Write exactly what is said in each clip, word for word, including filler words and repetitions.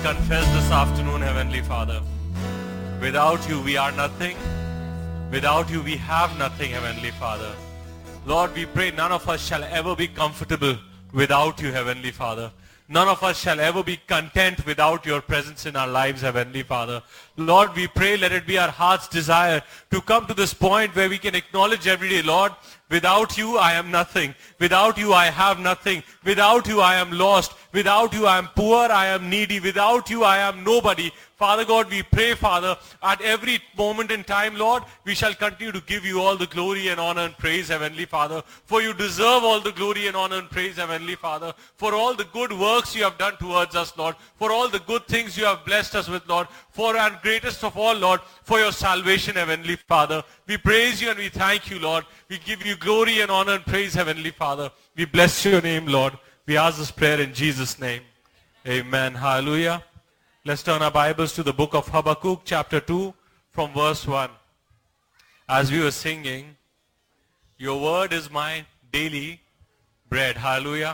Confess this afternoon, Heavenly Father. Without you, we are nothing. Without you, we have nothing, Heavenly Father. Lord, we pray none of us shall ever be comfortable without you, Heavenly Father. None of us shall ever be content without your presence in our lives, Heavenly Father. Lord, we pray, let it be our heart's desire to come to this point where we can acknowledge every day, Lord, without you, I am nothing. Without you, I have nothing. Without you, I am lost. Without you, I am poor, I am needy. Without you, I am nobody. Father God, we pray, Father, at every moment in time, Lord, we shall continue to give you all the glory and honor and praise, Heavenly Father. For you deserve all the glory and honor and praise, Heavenly Father. For all the good works you have done towards us, Lord. For all the good things you have blessed us with, Lord. For and greatest of all, Lord, for your salvation, Heavenly Father. We praise you and we thank you, Lord. We give you glory and honor and praise, Heavenly Father. We bless your name, Lord. We ask this prayer in Jesus' name. Amen. Hallelujah. Let's turn our Bibles to the book of Habakkuk, chapter two, from verse one. As we were singing, your word is my daily bread. Hallelujah.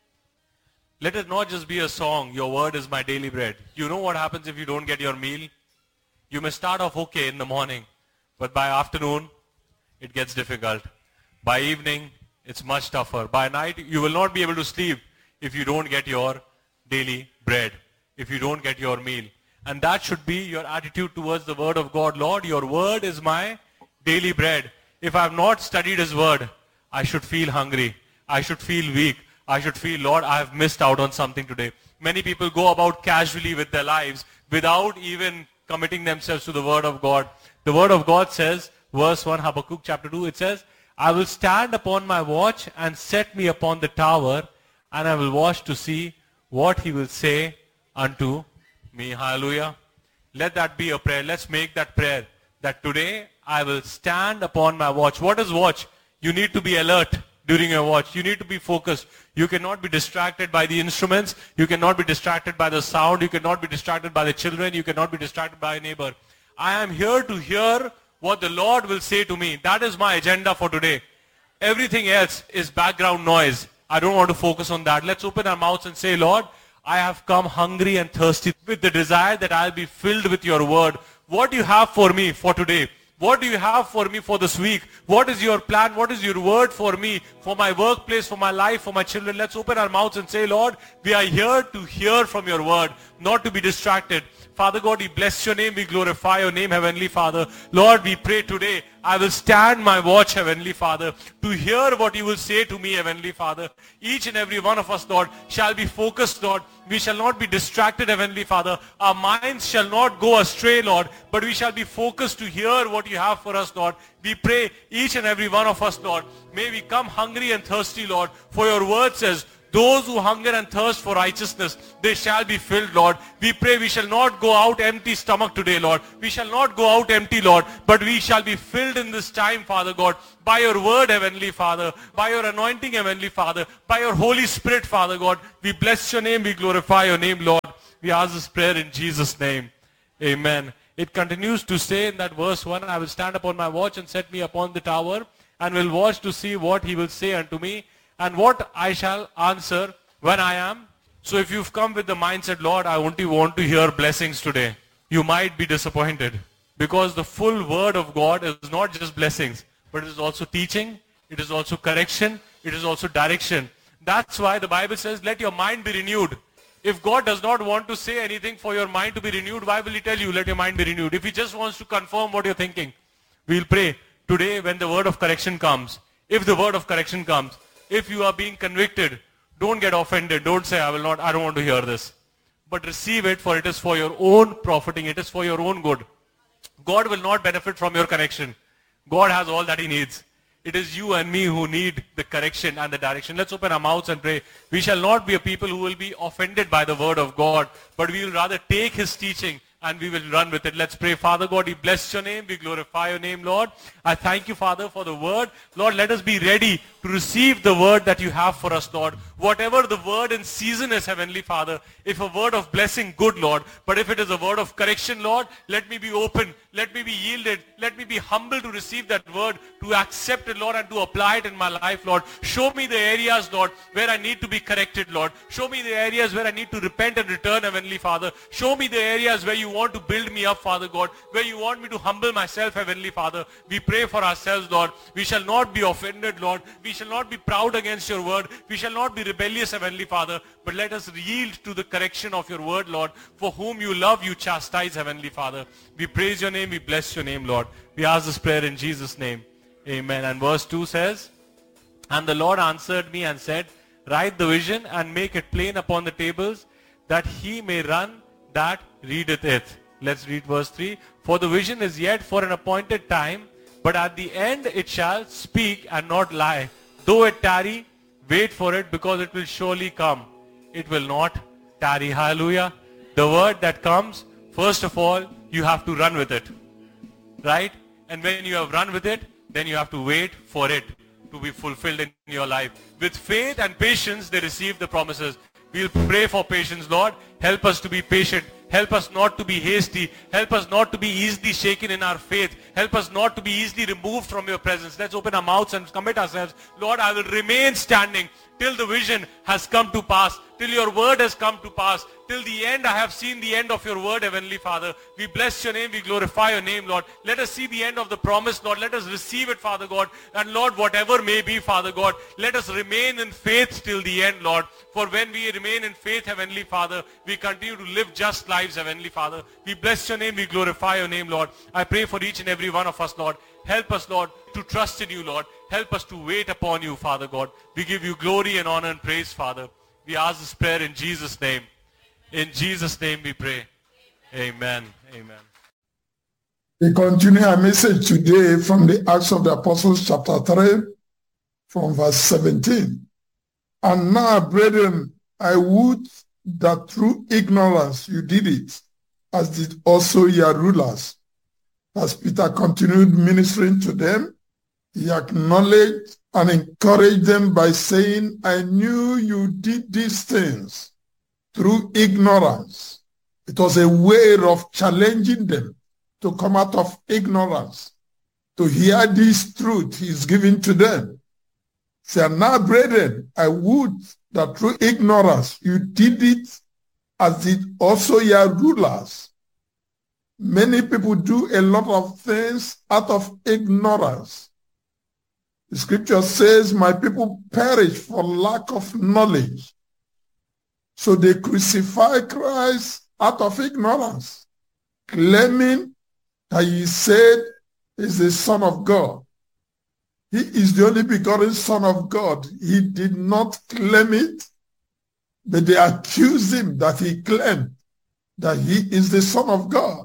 Let it not just be a song, your word is my daily bread. You know what happens if you don't get your meal? You may start off okay in the morning, but by afternoon, it gets difficult. By evening, it's much tougher. By night, you will not be able to sleep if you don't get your daily bread, if you don't get your meal. And that should be your attitude towards the word of God. Lord, your word is my daily bread. If I have not studied his word, I should feel hungry. I should feel weak. I should feel, Lord, I have missed out on something today. Many people go about casually with their lives without even committing themselves to the word of God. The word of God says, verse one, Habakkuk chapter two, it says, I will stand upon my watch and set me upon the tower, and I will watch to see what he will say unto me. Hallelujah. Let that be a prayer. Let's make that prayer that today I will stand upon my watch. What is watch? You need to be alert during your watch. You need to be focused. You cannot be distracted by the instruments. You cannot be distracted by the sound. You cannot be distracted by the children. You cannot be distracted by a neighbor. I am here to hear what the Lord will say to me. That is my agenda for today. Everything else is background noise. I don't want to focus on that. Let's open our mouths and say, Lord, I have come hungry and thirsty with the desire that I'll be filled with your word. What do you have for me for today? What do you have for me for this week? What is your plan? What is your word for me, for my workplace, for my life, for my children? Let's open our mouths and say, Lord, we are here to hear from your word, not to be distracted. Father God, we bless your name. We glorify your name, Heavenly Father. Lord, we pray today, I will stand my watch, Heavenly Father, to hear what you will say to me, Heavenly Father. Each and every one of us, Lord, shall be focused, Lord. We shall not be distracted, Heavenly Father. Our minds shall not go astray, Lord, but we shall be focused to hear what you have for us, Lord. We pray each and every one of us, Lord, may we come hungry and thirsty, Lord, for your word says, those who hunger and thirst for righteousness, they shall be filled, Lord. We pray we shall not go out empty stomach today, Lord. We shall not go out empty, Lord, but we shall be filled in this time, Father God, by your word, Heavenly Father, by your anointing, Heavenly Father, by your Holy Spirit, Father God. We bless your name, we glorify your name, Lord. We ask this prayer in Jesus' name. Amen. It continues to say in that verse one, I will stand upon my watch and set me upon the tower, and will watch to see what he will say unto me, and what I shall answer when I am. So if you've come with the mindset, Lord, I only want to hear blessings today, you might be disappointed. Because the full word of God is not just blessings, but it is also teaching, it is also correction, it is also direction. That's why the Bible says, let your mind be renewed. If God does not want to say anything for your mind to be renewed, why will he tell you, let your mind be renewed? If he just wants to confirm what you're thinking, we'll pray today when the word of correction comes. If the word of correction comes, if you are being convicted, don't get offended. Don't say, I will not, I don't want to hear this. But receive it, for it is for your own profiting. It is for your own good. God will not benefit from your correction. God has all that he needs. It is you and me who need the correction and the direction. Let's open our mouths and pray. We shall not be a people who will be offended by the word of God, but we will rather take his teaching and we will run with it. Let's pray. Father God, we bless your name. We glorify your name, Lord. I thank you, Father, for the word. Lord, let us be ready to receive the word that you have for us, Lord. Whatever the word in season is, Heavenly Father, if a word of blessing, good, Lord. But if it is a word of correction, Lord, let me be open, let me be yielded, let me be humble to receive that word, to accept it, Lord, and to apply it in my life, Lord. Show me the areas, Lord, where I need to be corrected, Lord. Show me the areas where I need to repent and return, Heavenly Father. Show me the areas where you want to build me up, Father God, where you want me to humble myself, Heavenly Father. We pray for ourselves, Lord. We shall not be offended, Lord. We shall not be proud against your word. We shall not be rebellious, Heavenly Father. But let us yield to the correction of your word, Lord. For whom you love, you chastise, Heavenly Father. We praise your name. We bless your name, Lord. We ask this prayer in Jesus' name. Amen. And verse two says, and the Lord answered me and said, write the vision and make it plain upon the tables, that he may run that readeth it. Let's read verse three. For the vision is yet for an appointed time, but at the end it shall speak and not lie. Though it tarry, wait for it, because it will surely come. It will not tarry. Hallelujah. The word that comes, first of all, you have to run with it. Right? And when you have run with it, then you have to wait for it to be fulfilled in your life. With faith and patience, they receive the promises. We'll pray for patience, Lord. Help us to be patient. Help us not to be hasty. Help us not to be easily shaken in our faith. Help us not to be easily removed from your presence. Let's open our mouths and commit ourselves. Lord, I will remain standing till the vision has come to pass, till your word has come to pass, till the end I have seen the end of your word, Heavenly Father. We bless your name, we glorify your name, Lord. Let us see the end of the promise, Lord. Let us receive it, Father God. And Lord, whatever may be, Father God, let us remain in faith till the end, Lord. For when we remain in faith, Heavenly Father, we continue to live just lives, Heavenly Father. We bless your name, we glorify your name, Lord. I pray for each and every one of us, Lord. Help us, Lord, to trust in you, Lord. Help us to wait upon you, Father God. We give you glory and honor and praise, Father. We ask this prayer in Jesus' name. In Jesus' name we pray. Amen. Amen. We continue our message today from the Acts of the Apostles chapter three, from verse seventeen. And now, brethren, I would that through ignorance you did it, as did also your rulers. As Peter continued ministering to them, he acknowledged and encouraged them by saying, I knew you did these things through ignorance. It was a way of challenging them to come out of ignorance, to hear this truth he is giving to them. Say, now, brethren, I would that through ignorance you did it, as did also your rulers. Many people do a lot of things out of ignorance. The scripture says, my people perish for lack of knowledge. So they crucify Christ out of ignorance, claiming that he said is the Son of God. He is the only begotten Son of God. He did not claim it, but they accused him that he claimed that he is the Son of God.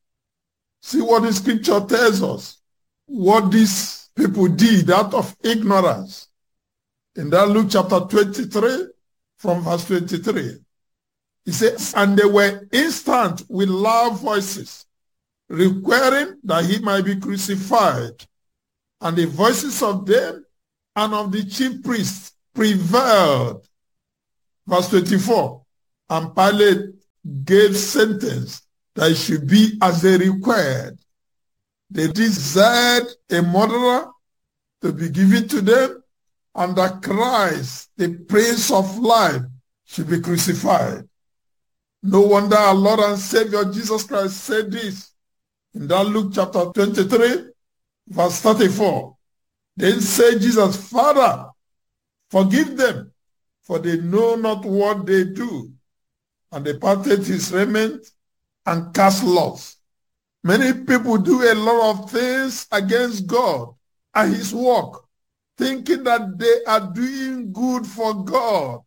See what the scripture tells us, what these people did out of ignorance. In that Luke chapter twenty-three, from verse twenty-three, he says, and they were instant with loud voices, requiring that he might be crucified. And the voices of them and of the chief priests prevailed. Verse twenty-four, and Pilate gave sentence that it should be as they required. They desired a murderer to be given to them, and that Christ, the Prince of Life, should be crucified. No wonder our Lord and Savior Jesus Christ said this in that Luke chapter twenty-three, verse thirty-four. Then said Jesus, Father, forgive them, for they know not what they do. And they parted his raiment and cast lots. Many people do a lot of things against God and his work, thinking that they are doing good for God.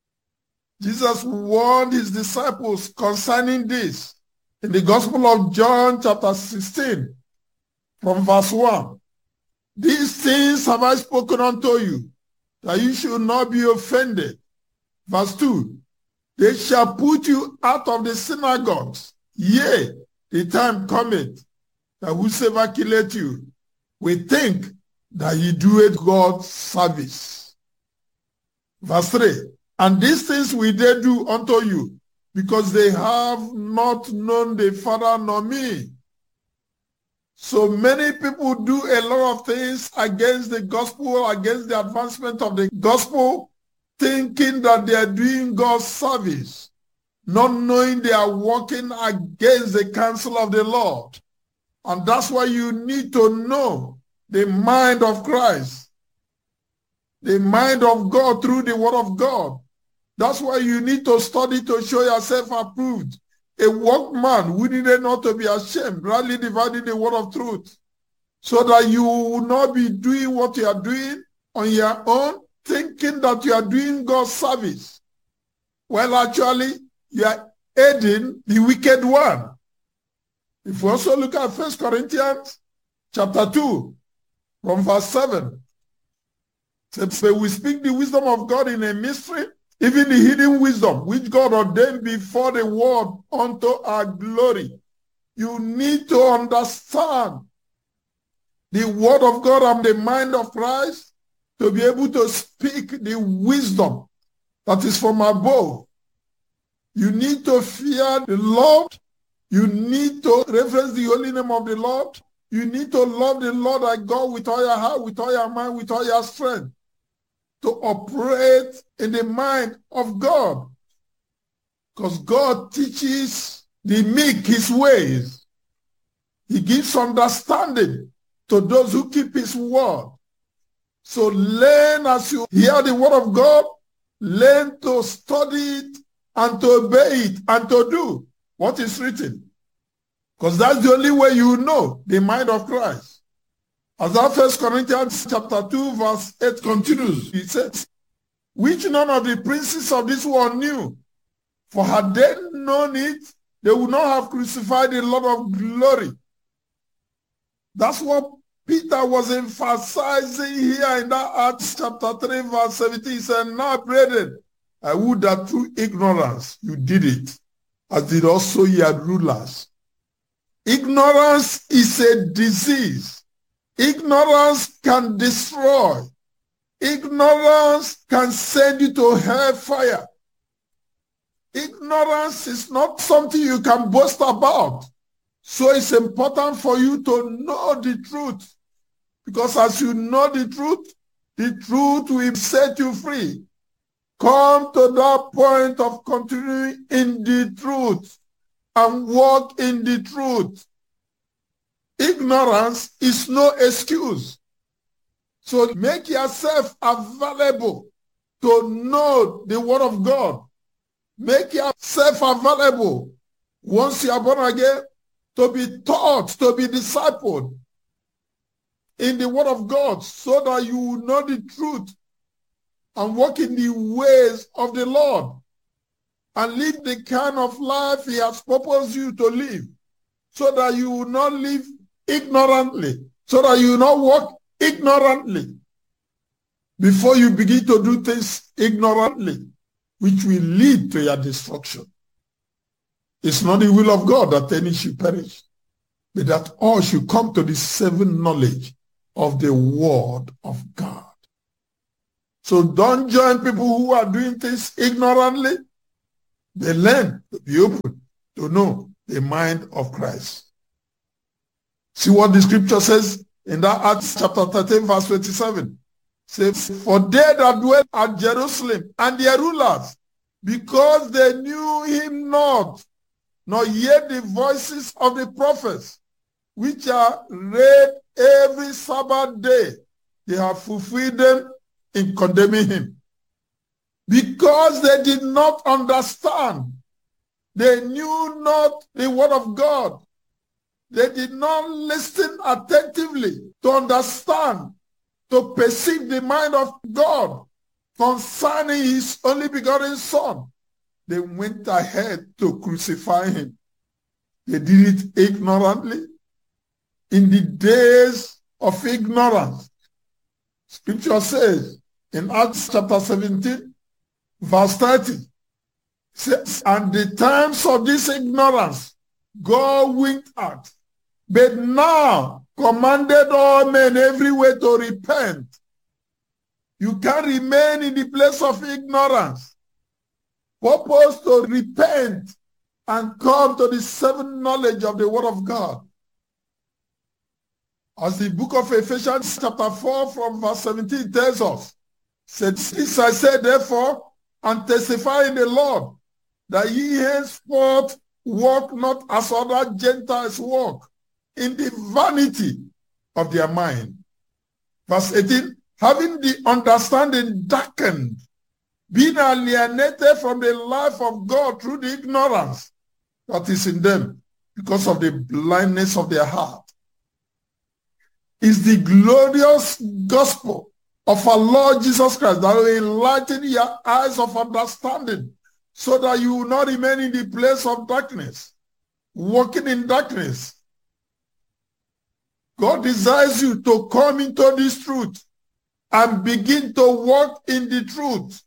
Jesus warned his disciples concerning this in the Gospel of John chapter sixteen, from verse one. These things have I spoken unto you, that you should not be offended. Verse two. They shall put you out of the synagogues. Yea, the time cometh that whosoever killeth you will think that ye doeth God's service. Verse three, and these things will they do unto you, because they have not known the Father nor me. So many people do a lot of things against the gospel, against the advancement of the gospel, thinking that they are doing God's service, not knowing they are working against the counsel of the Lord. And that's why you need to know the mind of Christ, the mind of God through the word of God. That's why you need to study to show yourself approved, a workman who needed not to be ashamed, rightly dividing the word of truth, so that you will not be doing what you are doing on your own, thinking that you are doing God's service. Well, actually, you are aiding the wicked one. If we also look at First Corinthians chapter two, from verse seven, it says, we speak the wisdom of God in a mystery, even the hidden wisdom, which God ordained before the world unto our glory. You need to understand the word of God and the mind of Christ to be able to speak the wisdom that is from above. You need to fear the Lord. You need to reverence the holy name of the Lord. You need to love the Lord thy God with all your heart, with all your mind, with all your strength, to operate in the mind of God. Because God teaches the meek his ways. He gives understanding to those who keep his word. So learn as you hear the word of God, learn to study it and to obey it and to do what is written. Because that's the only way you know the mind of Christ. As that First Corinthians chapter two verse eight continues, it says, which none of the princes of this world knew, for had they known it, they would not have crucified the Lord of glory. That's what Peter was emphasizing here in that Acts chapter three verse seventeen. He said, now brethren, I would that through ignorance you did it, as did also your rulers. Ignorance is a disease. Ignorance can destroy. Ignorance can send you to hellfire. Ignorance is not something you can boast about. So it's important for you to know the truth. Because as you know the truth, the truth will set you free. Come to that point of continuing in the truth and walk in the truth. Ignorance is no excuse. So make yourself available to know the word of God. Make yourself available once you are born again to be taught, to be discipled in the word of God, so that you will know the truth and walk in the ways of the Lord and live the kind of life he has purposed you to live, so that you will not live ignorantly, so that you will not walk ignorantly before you begin to do things ignorantly, which will lead to your destruction. It's not the will of God that any should perish, but that all should come to the saving knowledge of the word of God. So don't join people who are doing things ignorantly. They learn to be open to know the mind of Christ. See what the scripture says in that Acts chapter thirteen verse twenty-seven. Says, for they that dwell at Jerusalem and their rulers, because they knew him not, nor yet the voices of the prophets, which are read every Sabbath day, they have fulfilled them in condemning him. Because they did not understand, they knew not the word of God, they did not listen attentively to understand, to perceive the mind of God concerning his only begotten Son. They went ahead to crucify him. They did it ignorantly. In the days of ignorance, scripture says in Acts chapter seventeen, verse thirty, says, and the times of this ignorance God winked at, but now commanded all men everywhere to repent. You can't remain in the place of ignorance. Purpose to repent and come to the saving knowledge of the word of God. As the book of Ephesians chapter four from verse seventeen tells us, said, this I say therefore, and testify in the Lord, that ye henceforth walk not as other Gentiles walk, in the vanity of their mind. Verse eighteen, having the understanding darkened, being alienated from the life of God through the ignorance that is in them, because of the blindness of their heart. Is the glorious gospel of our Lord Jesus Christ that will enlighten your eyes of understanding, so that you will not remain in the place of darkness, walking in darkness. God desires you to come into this truth and begin to walk in the truth,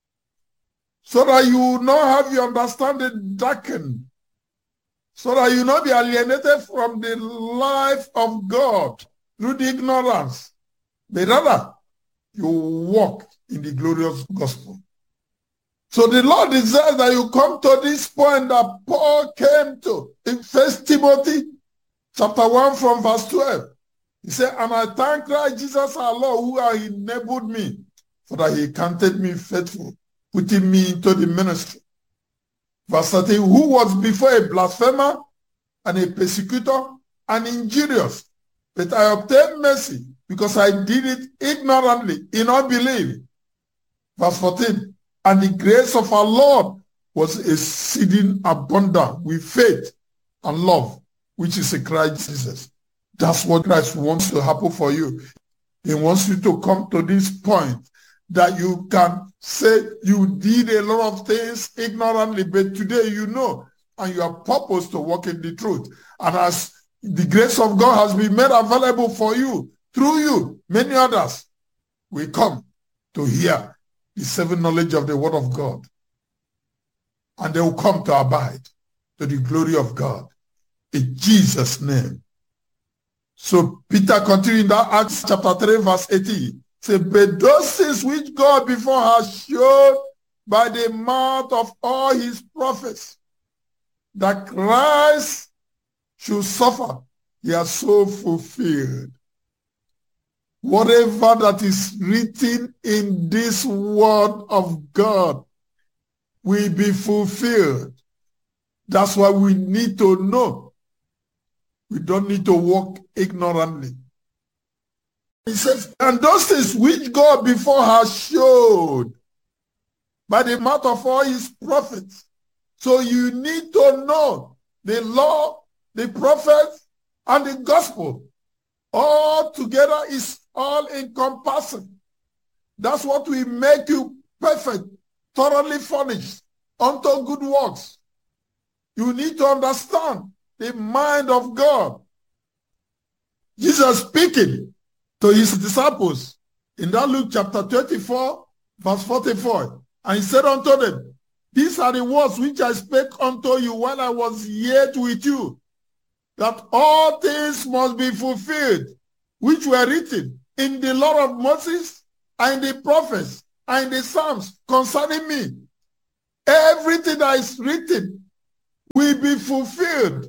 so that you will not have your understanding darkened, so that you will not be alienated from the life of God through the ignorance, but rather you walk in the glorious gospel. So the Lord desires that you come to this point that Paul came to in First Timothy chapter one from verse twelve. He said, and I thank Christ Jesus our Lord, who has enabled me, for that he counted me faithful, putting me into the ministry. Verse thirteen, who was before a blasphemer and a persecutor and injurious, but I obtained mercy because I did it ignorantly, in unbelief. Verse fourteen, and the grace of our Lord was exceeding abundant with faith and love, which is in Christ Jesus. That's what Christ wants to happen for you. He wants you to come to this point that you can say you did a lot of things ignorantly, but today you know, and you are purposed to walk in the truth. And as the grace of God has been made available for you, through you, many others will come to hear the saving knowledge of the word of God. And they will come to abide to the glory of God. In Jesus' name. So Peter continued in that Acts chapter three, verse eighteen. Say, but those things which God before has showed by the mouth of all his prophets, that Christ should suffer, he has so fulfilled. Whatever that is written in this word of God will be fulfilled. That's why we need to know. We don't need to walk ignorantly. He says, and those things which God before has showed by the mouth of all his prophets. So you need to know the law, the prophets, and the gospel. All together is all encompassing. That's what will make you perfect, thoroughly furnished unto good works. You need to understand the mind of God. Jesus speaking to his disciples in that Luke chapter twenty-four, verse forty-four. And he said unto them, these are the words which I spake unto you while I was yet with you, that all things must be fulfilled, which were written in the law of Moses, and the prophets, and the Psalms concerning me. Everything that is written will be fulfilled.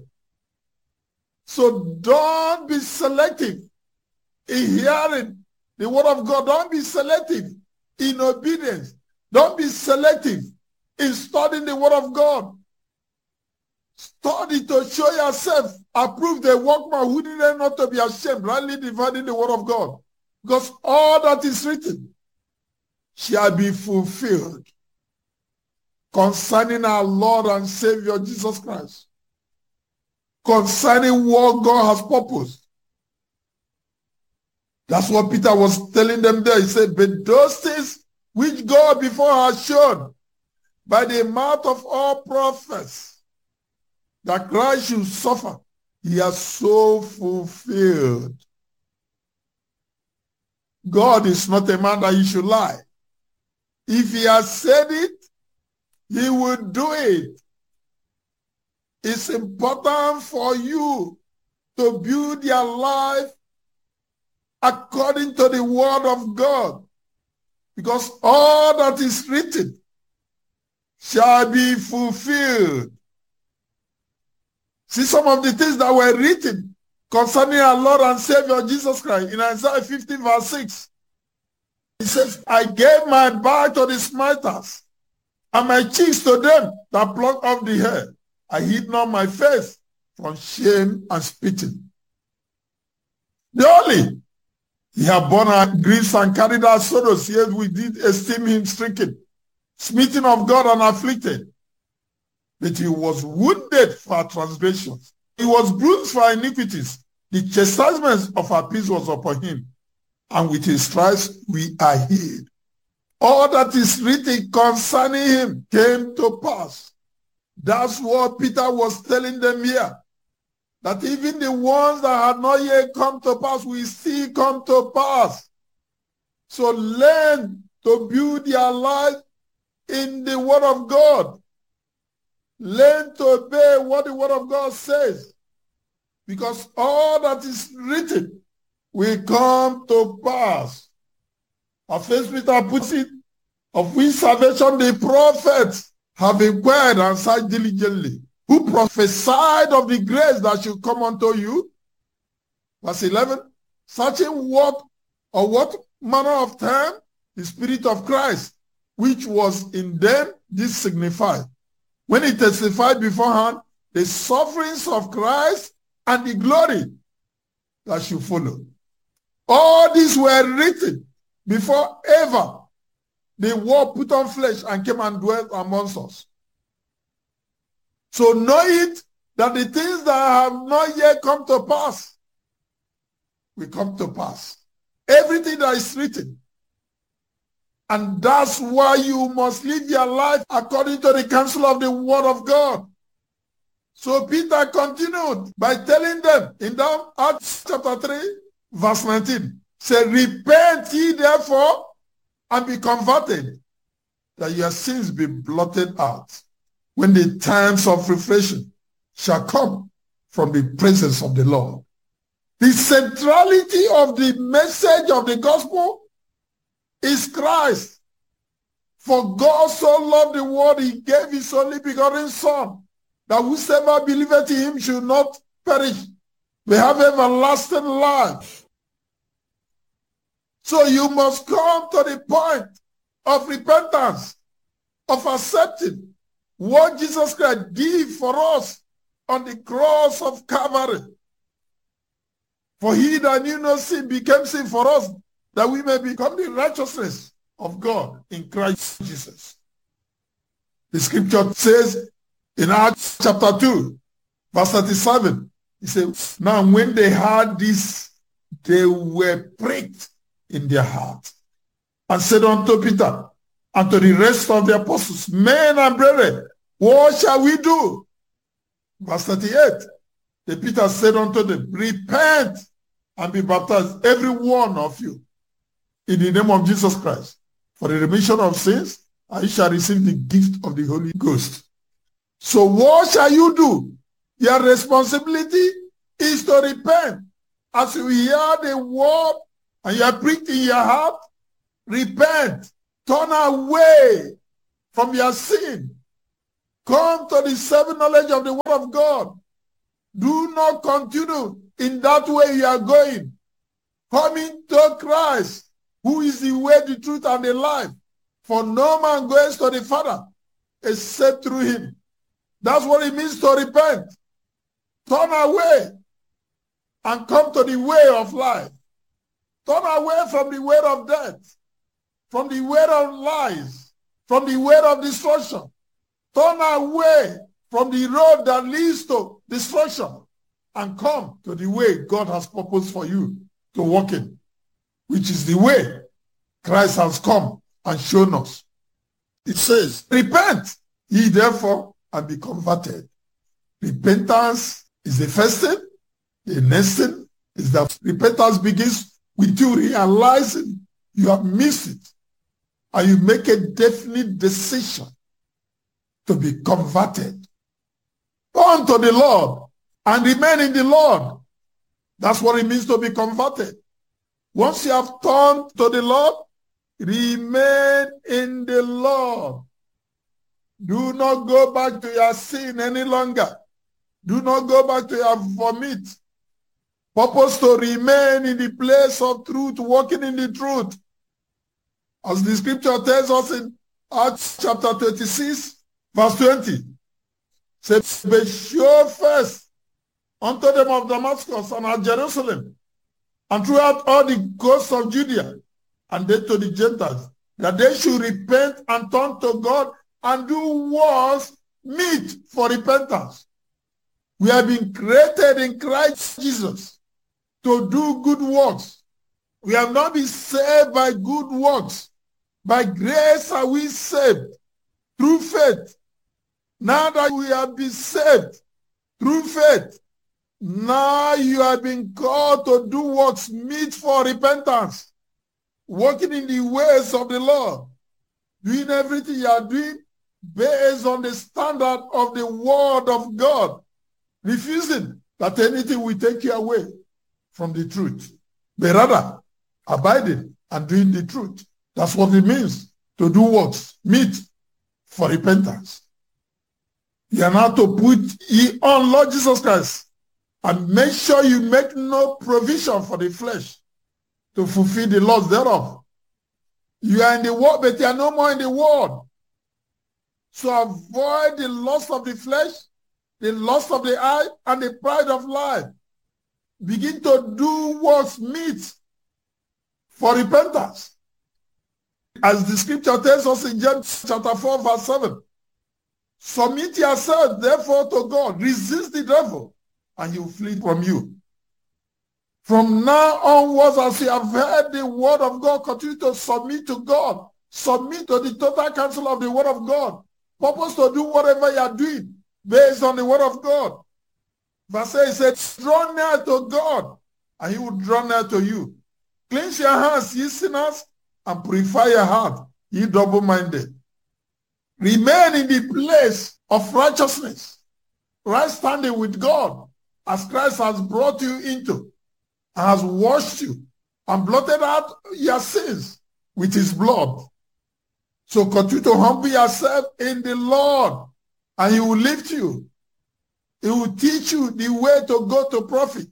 So don't be selective in hearing the word of God. Don't be selective in obedience. Don't be selective in studying the word of God. Study to show yourself approved, a workman who needed not to be ashamed, rightly dividing the word of God. Because all that is written shall be fulfilled concerning our Lord and Savior Jesus Christ. Concerning what God has purposed. That's what Peter was telling them there. He said, but those things which God before has shown by the mouth of all prophets, that Christ should suffer, he has so fulfilled. God is not a man that he should lie. If he has said it, he will do it. It's important for you to build their life according to the word of God, because all that is written shall be fulfilled. See some of the things that were written concerning our Lord and Savior Jesus Christ in Isaiah fifty verse six. He says, I gave my back to the smiters, and my cheeks to them that pluck off the hair. I hid not my face from shame and spitting. The only he had borne our griefs and carried our sorrows, yet we did esteem him stricken, smitten of God and afflicted. But he was wounded for our transgressions. He was bruised for our iniquities. The chastisement of our peace was upon him, and with his stripes we are healed. All that is written concerning him came to pass. That's what Peter was telling them here, that even the ones that had not yet come to pass will still come to pass. So learn to build your life in the word of God. Learn to obey what the word of God says, because all that is written will come to pass. As First Peter puts it, of which salvation the prophets have inquired and searched diligently, who prophesied of the grace that should come unto you. Verse eleven, searching what or what manner of time the Spirit of Christ, which was in them, this signified, when he testified beforehand the sufferings of Christ and the glory that should follow. All these were written before ever the word put on flesh and came and dwelt amongst us. So know it that the things that have not yet come to pass will come to pass. Everything that is written. And that's why you must live your life according to the counsel of the word of God. So Peter continued by telling them in that Acts chapter three, verse nineteen, say, repent ye therefore and be converted, that your sins be blotted out, when the times of refreshing shall come from the presence of the Lord. The centrality of the message of the gospel is Christ. For God so loved the world, he gave his only begotten Son, that whosoever believeth in him should not perish, but have everlasting life. So you must come to the point of repentance, of accepting what Jesus Christ did for us on the cross of Calvary. For he that knew no sin became sin for us, that we may become the righteousness of God in Christ Jesus. The scripture says in Acts chapter two, verse thirty-seven, it says, now when they heard this, they were pricked in their heart, and said unto Peter and to the rest of the apostles, men and brethren, what shall we do? Verse thirty-eight, the Peter said unto them, repent and be baptized, every one of you, in the name of Jesus Christ, for the remission of sins, and you shall receive the gift of the Holy Ghost. So what shall you do? Your responsibility is to repent. As you hear the word and you are pricked in your heart, repent. Turn away from your sin. Come to the saving knowledge of the word of God. Do not continue in that way you are going. Coming to Christ, who is the way, the truth, and the life. For no man goes to the Father except through him. That's what it means to repent. Turn away and come to the way of life. Turn away from the way of death, from the way of lies, from the way of destruction. Turn away from the road that leads to destruction and come to the way God has purposed for you to walk in, which is the way Christ has come and shown us. It says, repent ye therefore and be converted. Repentance is the first thing. The next thing is that repentance begins with you realizing you have missed it, and you make a definite decision to be converted. Turn to the Lord and remain in the Lord. That's what it means to be converted. Once you have turned to the Lord, remain in the Lord. Do not go back to your sin any longer. Do not go back to your vomit. Purpose to remain in the place of truth, walking in the truth. As the scripture tells us in Acts chapter twenty-six, verse twenty. Says, be sure first unto them of Damascus and at Jerusalem, and throughout all the coasts of Judea, and then to the Gentiles, that they should repent and turn to God and do works meet for repentance. We have been created in Christ Jesus to do good works. We have not been saved by good works. By grace are we saved through faith. Now that we have been saved through faith, now you have been called to do works meet for repentance, walking in the ways of the Lord, doing everything you are doing based on the standard of the word of God, refusing that anything will take you away from the truth, but rather abiding and doing the truth. That's what it means to do works meet for repentance. You are now to put ye on Lord Jesus Christ and make sure you make no provision for the flesh to fulfill the laws thereof. You are in the world, but you are no more in the world. So avoid the lust of the flesh, the lust of the eye, and the pride of life. Begin to do what's meet for repentance. As the scripture tells us in James chapter four, verse seven, submit yourself therefore to God, resist the devil, and he will flee from you. From now onwards, as you have heard the word of God, continue to submit to God. Submit to the total counsel of the word of God. Purpose to do whatever you are doing based on the word of God. Verse eight says, draw near to God, and he will draw near to you. Cleanse your hands, ye sinners, and purify your heart, ye double-minded. Remain in the place of righteousness, right standing with God, as Christ has brought you into, and has washed you, and blotted out your sins with his blood. So continue to humble yourself in the Lord, and he will lift you. He will teach you the way to go to profit.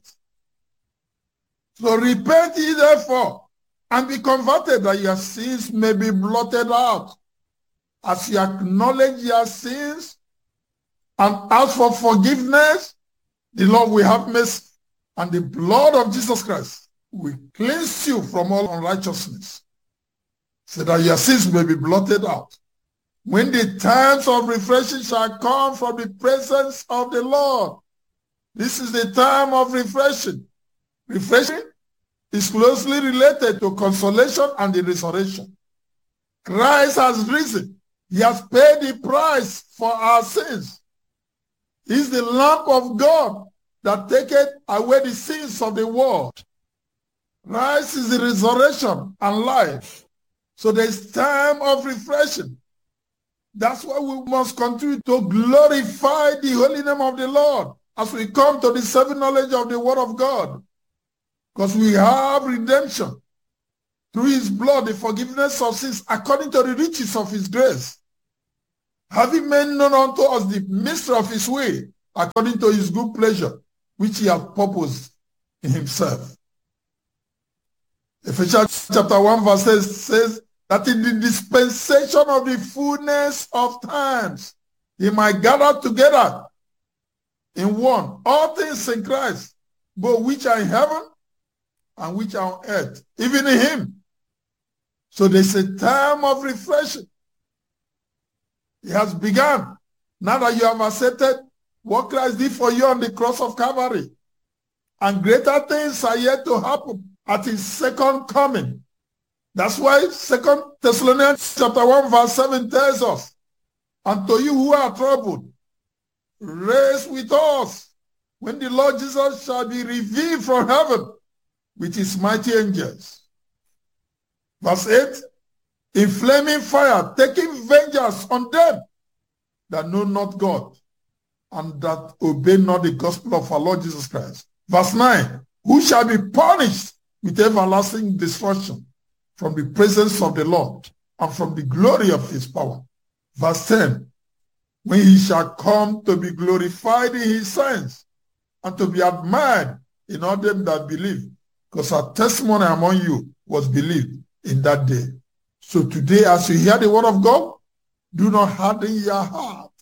So repent ye therefore, and be converted, that your sins may be blotted out. As you acknowledge your sins and ask for forgiveness, the Lord will have mercy, and the blood of Jesus Christ will cleanse you from all unrighteousness, so that your sins may be blotted out. When the times of refreshing shall come from the presence of the Lord. This is the time of refreshing. Refreshing is closely related to consolation and the resurrection. Christ has risen. He has paid the price for our sins. He is the Lamb of God that taketh away the sins of the world. Christ is the resurrection and life. So there is time of refreshing. That's why we must continue to glorify the holy name of the Lord as we come to the saving knowledge of the word of God. Because we have redemption through his blood, the forgiveness of sins, according to the riches of his grace. Having made known unto us the mystery of his way, according to his good pleasure, which he hath purposed in himself. Ephesians chapter one verse six says that in the dispensation of the fullness of times, he might gather together in one all things in Christ, both which are in heaven and which are on earth, even in him. So there's a time of refreshing. It has begun. Now that you have accepted what Christ did for you on the cross of Calvary, and greater things are yet to happen at his second coming. That's why Second Thessalonians chapter one verse seven tells us, and to you who are troubled, rest with us when the Lord Jesus shall be revealed from heaven with his mighty angels. Verse eight, in flaming fire, taking vengeance on them that know not God and that obey not the gospel of our Lord Jesus Christ. Verse nine, who shall be punished with everlasting destruction from the presence of the Lord and from the glory of his power. Verse ten, when he shall come to be glorified in his saints and to be admired in all them that believe, because our testimony among you was believed in that day. So today, as you hear the word of God, do not harden your heart.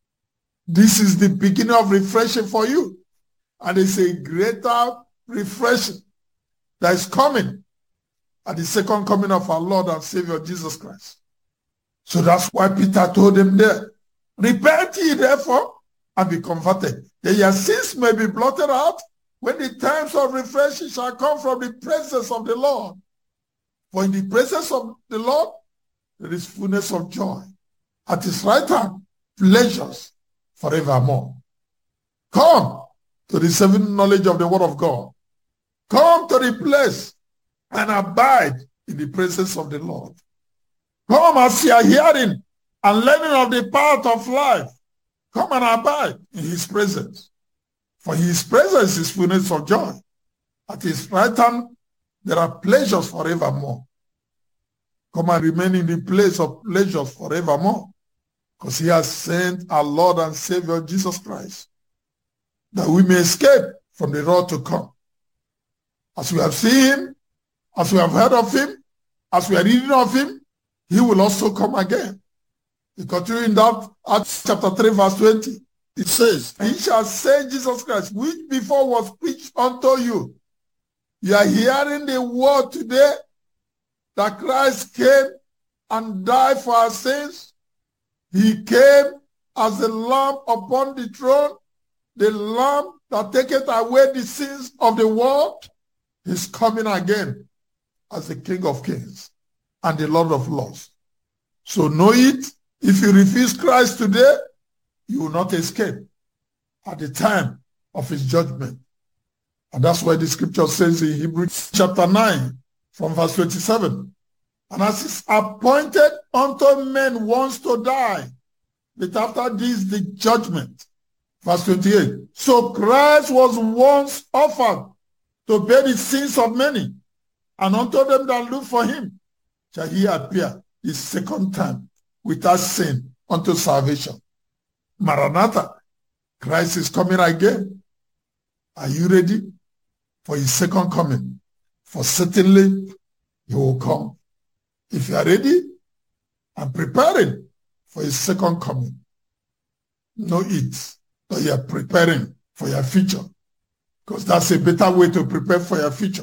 This is the beginning of refreshing for you. And it's a greater refreshing that is coming at the second coming of our Lord and Savior Jesus Christ. So that's why Peter told them there, repent ye therefore and be converted, that your sins may be blotted out when the times of refreshing shall come from the presence of the Lord. For in the presence of the Lord, there is fullness of joy. At his right hand, pleasures forevermore. Come to the saving knowledge of the word of God. Come to the place and abide in the presence of the Lord. Come as you are hearing and learning of the path of life. Come and abide in his presence. For his presence is fullness of joy. At his right hand, there are pleasures forevermore. Come and remain in the place of pleasures forevermore. Because he has sent our Lord and Savior Jesus Christ, that we may escape from the wrath to come. As we have seen him, as we have heard of him, as we are reading of him, he will also come again. We continue in that Acts chapter three, verse twenty. It says, he shall send Jesus Christ, which before was preached unto you. You are hearing the word today that Christ came and died for our sins. He came as the Lamb upon the throne, the Lamb that taketh away the sins of the world. He's coming again as the King of Kings and the Lord of Lords. So know it. If you refuse Christ today, you will not escape at the time of his judgment. And that's why the scripture says in Hebrews chapter nine, from verse twenty-seven, and as it's appointed unto men once to die, but after this the judgment. Verse twenty-eight, so Christ was once offered to bear the sins of many, and unto them that look for him shall he appear the second time without sin unto salvation. Maranatha, Christ is coming again. Are you ready for his second coming? For certainly he will come. If you are ready and preparing for his second coming, know it, that you are preparing for your future, because that's a better way to prepare for your future.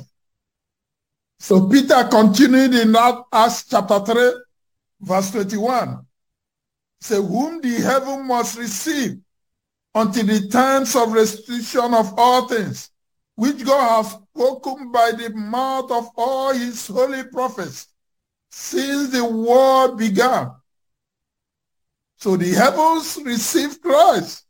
So Peter continued in that Acts chapter three, verse twenty-one. Say, whom the heaven must receive until the times of restitution of all things, which God has spoken by the mouth of all his holy prophets since the world began. So the heavens received Christ.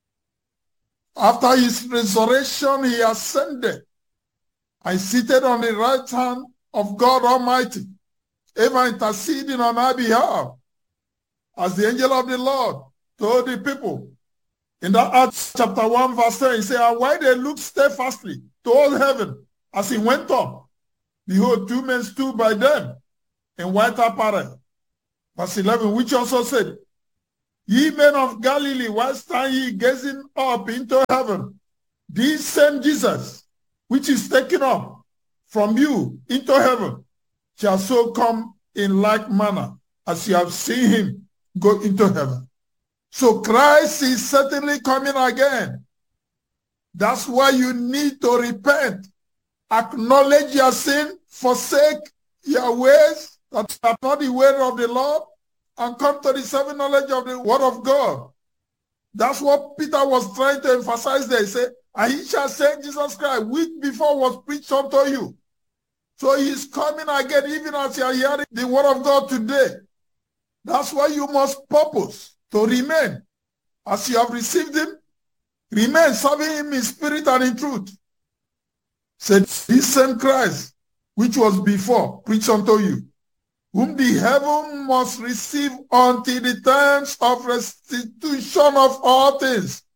After his resurrection, he ascended and seated on the right hand of God Almighty, ever interceding on our behalf. As the angel of the Lord told the people in that Acts chapter one, verse ten, he said, and while they looked steadfastly toward heaven as he went up, behold, two men stood by them in white apparel. Verse eleven, which also said, ye men of Galilee, why stand ye gazing up into heaven? This same Jesus, which is taken up from you into heaven, shall so come in like manner as you have seen him go into heaven. So Christ is certainly coming again. That's why you need to repent, acknowledge your sin, forsake your ways that are not the way of the Lord, and come to the saving knowledge of the word of God. That's what Peter was trying to emphasize there. He said, and he shall send Jesus Christ, which before was preached unto you. So he is coming again, even as you are hearing the word of God today. That's why you must purpose to remain. As you have received him, remain serving him in spirit and in truth. Said this same Christ, which was before preached unto you, whom the heaven must receive until the times of restitution of all things,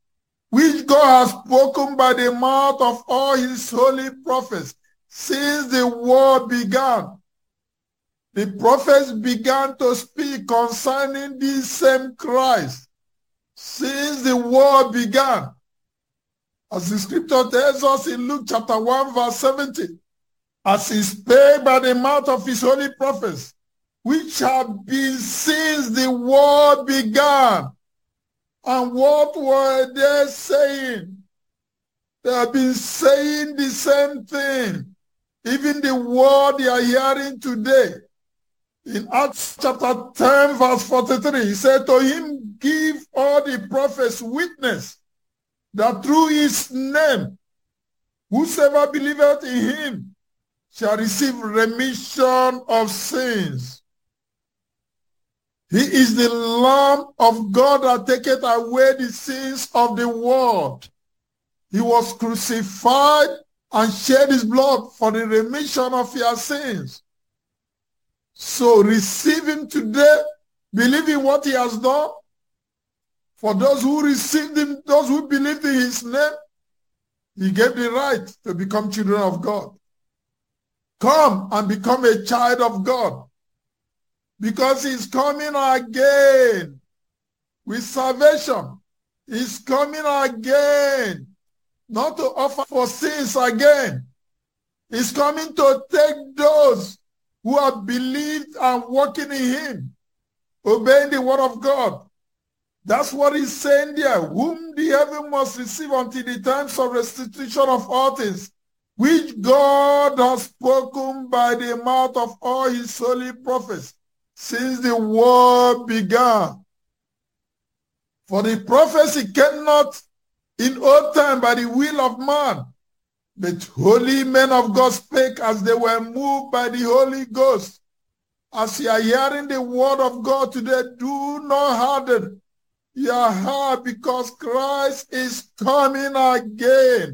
which God has spoken by the mouth of all his holy prophets since the world began. The prophets began to speak concerning this same Christ since the world began. As the scripture tells us in Luke chapter one verse seventy, as he spake by the mouth of his holy prophets, which have been since the world began. And what were they saying? They have been saying the same thing. Even the word they are hearing today. In Acts chapter ten verse forty-three, he said, to him give all the prophets witness that through his name, whosoever believeth in him shall receive remission of sins. He is the Lamb of God that taketh away the sins of the world. He was crucified and shed his blood for the remission of your sins. So receive him today, believe in what he has done. For those who received him, those who believed in his name, he gave the right to become children of God. Come and become a child of God, because he's coming again with salvation. He's coming again, not to offer for sins again. He's coming to take those who have believed and walking in him, obeying the word of God. That's what he's saying there. Whom the heaven must receive until the times of restitution of all things, which God has spoken by the mouth of all his holy prophets since the world began. For the prophecy came not in old time by the will of man, but holy men of God spake as they were moved by the Holy Ghost. As you are hearing the word of God today, do not harden your heart, because Christ is coming again.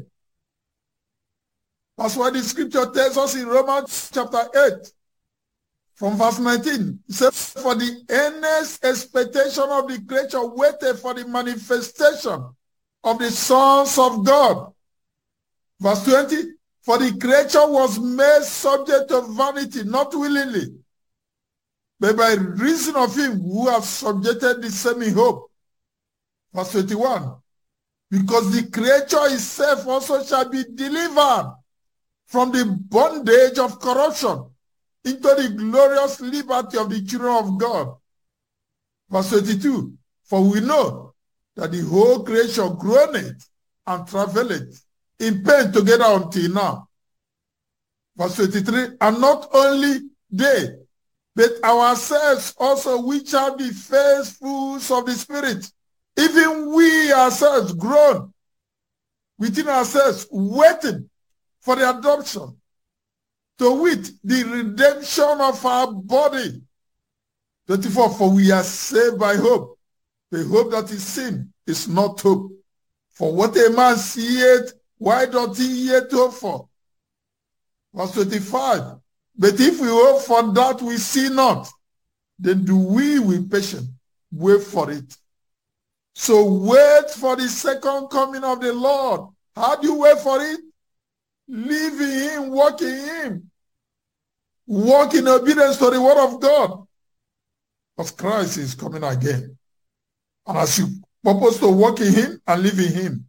That's why the scripture tells us in Romans chapter eight, from verse nineteen, it says, for the earnest expectation of the creature waited for the manifestation of the sons of God. Verse twenty, for the creature was made subject to vanity, not willingly, but by reason of him who has subjected the same in hope. Verse twenty-one, because the creature itself also shall be delivered from the bondage of corruption into the glorious liberty of the children of God. Verse twenty-two, for we know that the whole creation groaneth and travaileth in pain together until now. Verse twenty-three, and not only they, but ourselves also, which are the first fruits of the Spirit, even we ourselves groan within ourselves, waiting for the adoption, to wit, the redemption of our body. twenty-four, for we are saved by hope. The hope that is seen is not hope. For what a man seeth, why doth he yet hope for? Verse twenty-five, but if we hope for that we see not, then do we with patience wait for it. So wait for the second coming of the Lord. How do you wait for it? Live in him, walk in him. Walk in obedience to the word of God. Because Christ is coming again. And as you purpose to walk in him and live in him,